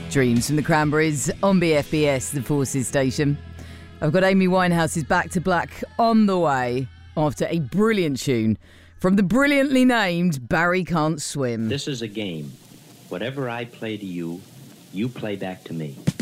Dreams from the Cranberries on BFBS, the Forces station. I've got Amy Winehouse's Back to Black on the way after a brilliant tune from the brilliantly named Barry Can't Swim. This is a game. Whatever I play to you, you play back to me.